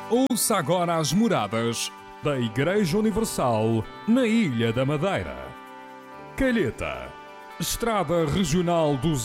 Ouça agora as moradas da Igreja Universal na Ilha da Madeira. Calheta, Estrada Regional